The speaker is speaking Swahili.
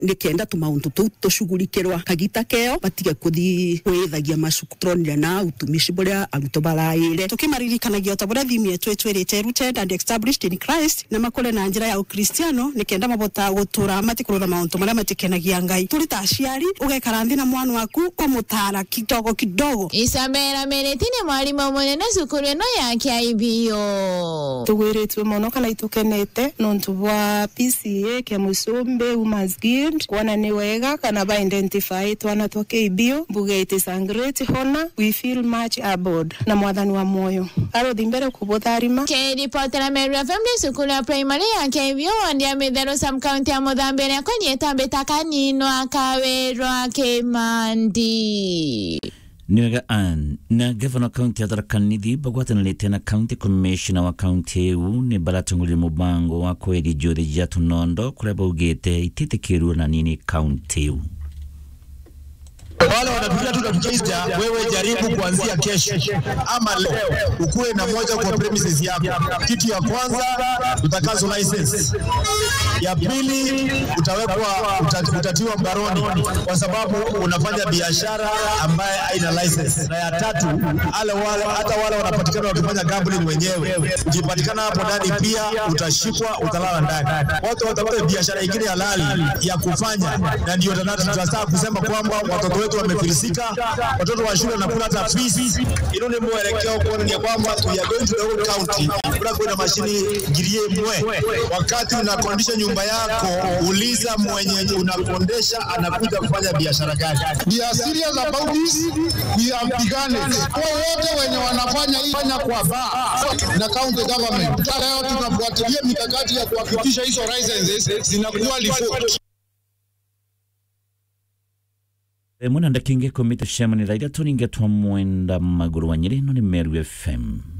nikenda tumauntu tu tushughulikirwa kagita keo batige kuthi kwithagia macukutronire na utumishi buria aruto baraire tukimaririkanagia tabura thimi yetu etwerete rooted and established in Christ na makole na njira ya ukristiano nikenda mabota gutura matikurura mauntu maria matikenagia Ngai turi ta aciari ugekara nthi na mwana waku umutara kidogo Isabella Meretine mwalimu munene cukuru ino ya Kiaibio tugwiritwe muno kana itukenete nontu bwa PCA ke musumbe Women's Guild kuona ni wega kana ba identify twana twa Kiaibio buge it is a great honor we feel much aboard na mwathani wa moyo aro dimbere kubotharima ke reporter Mary FM cukuru ya primary ya Kiaibio ndia mithero Sam County ya Muthambere akoni etambeta kanino akawerwa Kimandi Niwega na Governor County ya Tharaka Nithi bagwatanirite na County Commissioner wa County u ni baratungulira mubango wa kweri jore ya tunondo kuria baugite ititikirwa na nini county u wale wanapiga tunakucheza wewe jaribu kuanzia kesho ama leo ukue na moja kwa premises yako. Kitu ya kwanza utakazo license, ya pili utatiwa mbaroni kwa sababu unafanya biashara ambaye haina license, na ya tatu hata wale wanapatikana wakifanya gambling wenyewe ukipatikana hapo ndani pia utashikwa, utalala ndani. Watu watapata biashara nyingine halali ya kufanya, na ndio tunataka kusema kwamba watoto wetu wamefilisika, watoto wa shule wanakula hata fees. Ino ni mwelekeo kuona kwamba we are going to the whole county bila kuwa na mashini girie mwe. Wakati unakondisha nyumba yako, uliza mwenye unakondesha anakuja kufanya biashara gani. We are serious about this. We are beginners. Kwa wote wenye wanafanya hii fanya kwa na county government. Leo tunafuatilia mikakati ya kuhakikisha hizo licenses zinakuwa default. Mwana ndakinge komito shamani raida tuninge twa mwenda maguru wa Nyeri no ni Meru FM.